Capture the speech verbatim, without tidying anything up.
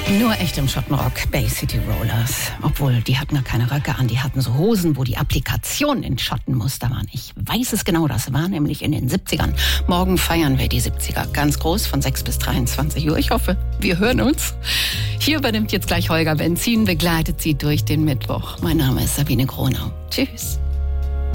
Nur echt im Schottenrock, Bay City Rollers. Obwohl, die hatten gar keine Röcke an, die hatten so Hosen, wo die Applikationen in Schottenmuster waren. Ich weiß es genau, das war nämlich in den siebzigern. Morgen feiern wir die siebziger, ganz groß, von sechs bis dreiundzwanzig Uhr. Ich hoffe, wir hören uns. Hier übernimmt jetzt gleich Holger Benzin, begleitet Sie durch den Mittwoch. Mein Name ist Sabine Gronau. Tschüss.